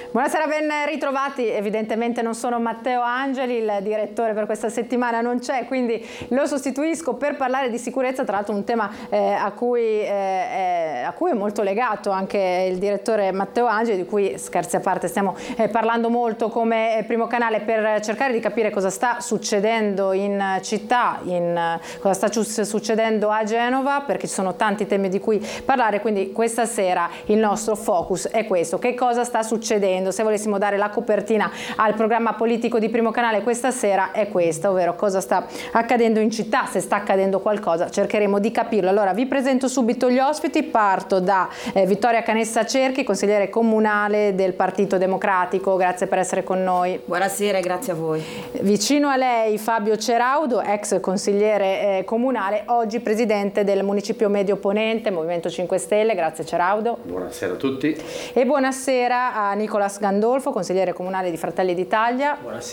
Buonasera, ben ritrovati. Evidentemente non sono Matteo Angeli, il direttore per questa settimana non c'è, quindi lo sostituisco per parlare di sicurezza, tra l'altro un tema a cui è molto legato anche il direttore Matteo Angeli, di cui, scherzi a parte, stiamo parlando molto come primo canale per cercare di capire cosa sta succedendo in città, cosa sta succedendo a Genova, perché ci sono tanti temi di cui parlare, quindi questa sera il nostro focus è questo: che cosa sta succedendo. Se volessimo dare la copertina al programma politico di Primo Canale questa sera è questa, ovvero cosa sta accadendo in città, se sta accadendo qualcosa, cercheremo di capirlo. Allora vi presento subito gli ospiti, parto da Vittoria Canessa Cerchi, consigliere comunale del Partito Democratico, grazie per essere con noi. Buonasera e grazie a voi. Vicino a lei Fabio Ceraudo, ex consigliere comunale, oggi presidente del Municipio Medio Ponente, Movimento 5 Stelle, grazie Ceraudo. Buonasera a tutti. E buonasera a Nicolas Gandolfo, consigliere comunale di Fratelli d'Italia. Buonasera.